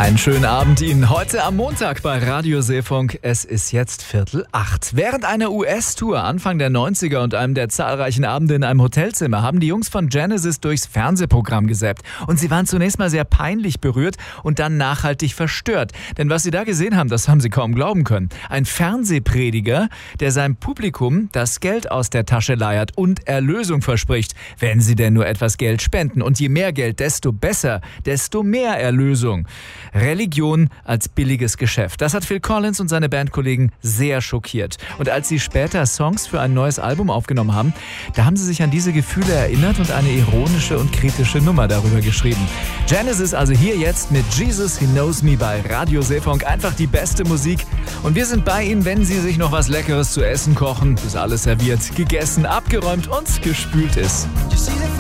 Einen schönen Abend Ihnen heute am Montag bei Radio Seefunk. Es ist jetzt 7:45. Während einer US-Tour Anfang der 90er und einem der zahlreichen Abende in einem Hotelzimmer haben die Jungs von Genesis durchs Fernsehprogramm gesäppt. Und sie waren zunächst mal sehr peinlich berührt und dann nachhaltig verstört. Denn was sie da gesehen haben, das haben sie kaum glauben können. Ein Fernsehprediger, der seinem Publikum das Geld aus der Tasche leiert und Erlösung verspricht. Wenn sie denn nur etwas Geld spenden. Und je mehr Geld, desto besser, desto mehr Erlösung. Religion als billiges Geschäft. Das hat Phil Collins und seine Bandkollegen sehr schockiert. Und als sie später Songs für ein neues Album aufgenommen haben, da haben sie sich an diese Gefühle erinnert und eine ironische und kritische Nummer darüber geschrieben. Genesis also hier jetzt mit Jesus He Knows Me bei Radio Seefunk. Einfach die beste Musik. Und wir sind bei Ihnen, wenn Sie sich noch was Leckeres zu essen kochen, bis alles serviert, gegessen, abgeräumt und gespült ist.